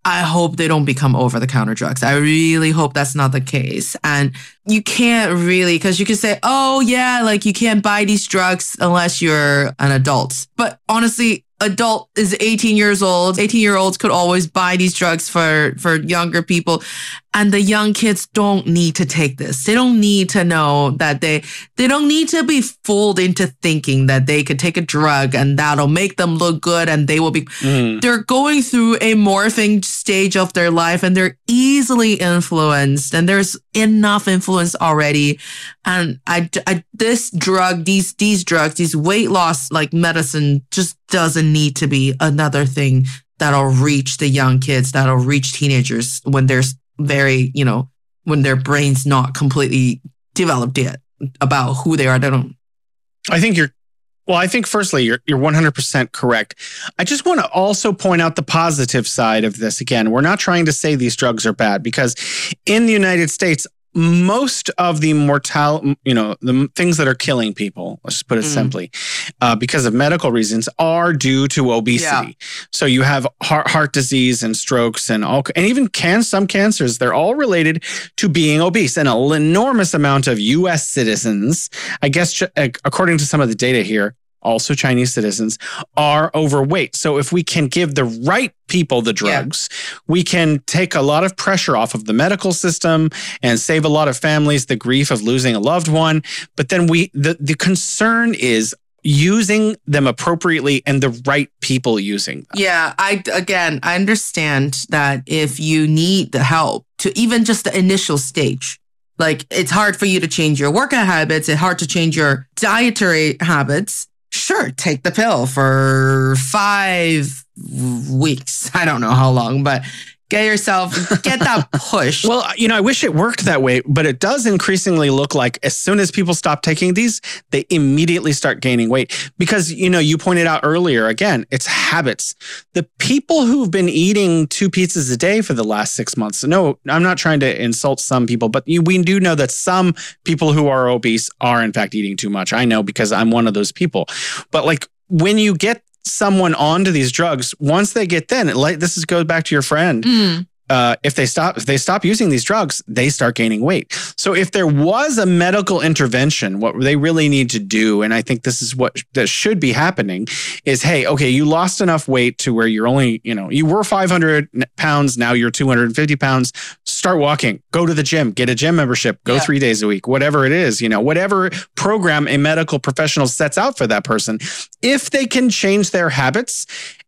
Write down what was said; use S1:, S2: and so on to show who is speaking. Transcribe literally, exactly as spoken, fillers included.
S1: I hope they don't become over-the-counter drugs. I really hope that's not the case. And you can't really, because you can say, oh, yeah, like you can't buy these drugs unless you're an adult. But honestly, adult is eighteen years old. eighteen-year-olds could always buy these drugs for, for younger people. And the young kids don't need to take this. They don't need to know that they, they don't need to be fooled into thinking that they could take a drug and that'll make them look good and they will be, mm. they're going through a morphing stage of their life and they're easily influenced and there's enough influence already. And I, I this drug, these, these drugs, these weight loss like medicine just doesn't need to be another thing that'll reach the young kids, that'll reach teenagers when there's very, you know, when their brain's not completely developed yet about who they are. They don't.
S2: I think you're, well, I think firstly, you're you're one hundred percent correct. I just want to also point out the positive side of this. Again, we're not trying to say these drugs are bad because in the United States, most of the mortal, you know, the things that are killing people, let's just put it mm. simply, uh, because of medical reasons are due to obesity. Yeah. So you have heart, heart disease and strokes and all, and even can, some cancers, they're all related to being obese. And an enormous amount of U S citizens, I guess, according to some of the data here, also Chinese citizens, are overweight. So if we can give the right people the drugs, yeah. we can take a lot of pressure off of the medical system and save a lot of families the grief of losing a loved one. But then we, the, the concern is using them appropriately and the right people using them.
S1: Yeah, I again, I understand that if you need the help to even just the initial stage, like it's hard for you to change your workout habits, it's hard to change your dietary habits. Sure, take the pill for five weeks. I don't know how long, but get yourself, get that push.
S2: Well, you know, I wish it worked that way, but it does increasingly look like as soon as people stop taking these, they immediately start gaining weight. Because, you know, you pointed out earlier, again, it's habits. The people who've been eating two pizzas a day for the last six months, no, I'm not trying to insult some people, but you, we do know that some people who are obese are in fact eating too much. I know because I'm one of those people. But like when you get someone onto these drugs, once they get then, like this is goes back to your friend. Mm. Uh, if they stop, if they stop using these drugs, they start gaining weight. So if there was a medical intervention, what they really need to do, and I think this is what that should be happening, is, hey, okay, you lost enough weight to where you're only, you know, you were five hundred pounds, now you're two hundred fifty pounds. Start walking, go to the gym, get a gym membership, go yeah. three days a week, whatever it is, you know, whatever program a medical professional sets out for that person. If they can change their habits